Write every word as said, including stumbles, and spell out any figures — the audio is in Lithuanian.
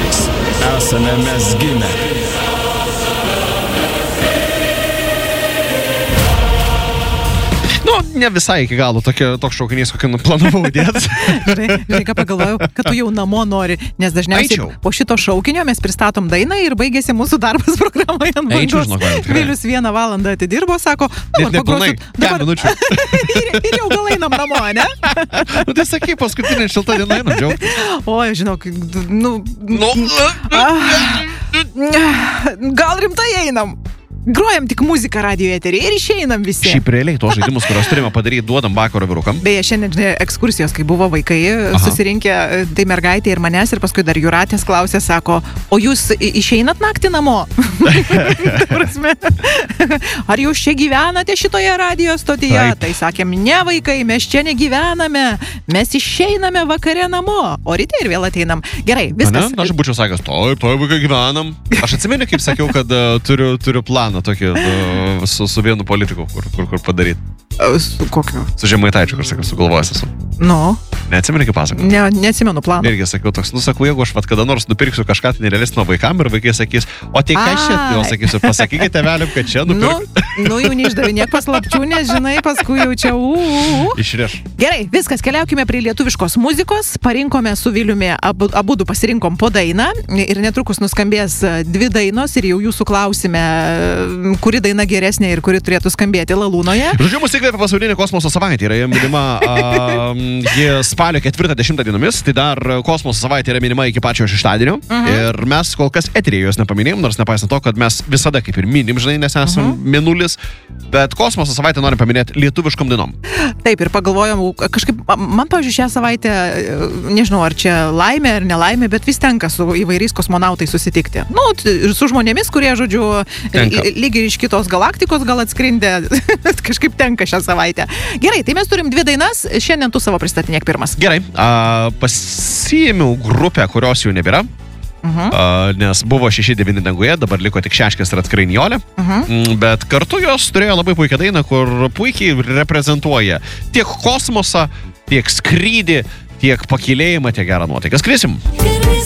Tokiais esame mes gimę. Nu, ne visai iki galo tokia, toks šaukinys, kokį planavau dėti. Žinai, žinai, ką pagalvojau, kad tu jau namo nori, nes dažniausiai Eičiau. po šito šaukinio mes pristatom dainą ir baigėsi mūsų darbas programoje ant Eičiau, bangos. žinok, man tikrai. Vilius vieną valandą atidirbo, sako, dabar Nepilnai, pagrosiu, kem minučių. ir, ir jau gal einam namo, ne? Nu, tai sakai, paskutinė šilta diena einam, džiaugtis. Oi, žinok, nu, Nu, ah, gal rimtai einam. Grojam tik muziką radio eterį ir išeinam visi. šiaip realiai tos žaidimus, kuriuos turime padaryti, duodam vakaro vyrukam. Beje, šiandien žinai, ekskursijos, kai buvo vaikai Aha. susirinkę, tai mergaitė ir manęs, ir paskui dar Jūratės klausė, sako, o jūs i- išeinat naktį namo? Ta prasme, ar jūs čia gyvenate šitoje radio stotyje? Taip. Tai sakėm, ne vaikai, mes čia negyvename, mes išeiname vakare namo, o ryte ir vėl ateinam. Gerai, Ne, viskas. aš būčiau sakęs, taip, taip, vaikai gyvenam. Aš atsimenu, kaip sakiau, kad uh, turiu, turiu planą tokį uh, su, su vienu politiku, kur, kur, kur padaryti. Su kokiu? Su Žemaitaičiu, kur sakiau, sugalvojęs esu. Nu, Neatsimenu, kaip pasakau. ne, neatsimenu plano. Irgi sakiau toks, nu sakau, jeigu aš vat kada nors nupirksiu kažką tai nerealistinio vaikam ir vaikai sakys, o tai ką čia, Ai. jau sakysiu, pasakykite tėveliam, kad čia Nu, nupirk. nu, jau neišdavinėk paslapčių, nes žinai, paskui jau čia u, u, u. Išrieš. Gerai, viskas, keliaukime prie lietuviškos muzikos. Parinkome su Viliumi, abu, abudu pasirinkom po dainą ir netrukus nuskambės dvi dainos ir jau jūsų klausime, kuri daina geresnė ir kuri turėtų skambėti Lalūnoje. Žodžiu, mus įkvėpė pasaulinė kosmoso savaitė. Yra jie minima a, ji spalio ketvirtą dešimtą dienomis. Tai dar kosmoso savaitė yra minima iki pačio šeštadienio. Mhm. Ir mes kol kas eteryje jos nepaminėjom, nors nepaisant to, kad mes visada kaip ir minim, žinai, nes esam mėnulis. Bet kosmoso savaitę norim paminėti lietuviškom dainom. Taip, ir pagalvojom, kažkaip, man, pavyzdžiui, šią savaitę, nežinau, ar čia laimė ar nelaimė, bet vis tenka su įvairiais kosmonautais susitikti. Nu, t- ir su žmonėmis, kurie, žodžiu, Tenka. ly- lygiai iš kitos galaktikos gal atskrindė, kažkaip tenka šią savaitę. Gerai, tai mes turim dvi dainas, šiandien tu savo pristatinėk pirmas. Gerai, a, pasiėmiau grupę, kurios jau nebėra. Mhm. A, nes buvo šeši devyni danguje, dabar liko tik Šeškės ir Atkrainiolė. Mhm. Bet kartu jos turėjo labai puikią dainą, kur puikiai reprezentuoja tiek kosmosą, tiek skrydį, tiek pakilėjimą, tiek gerą nuotaiką. Skrisim.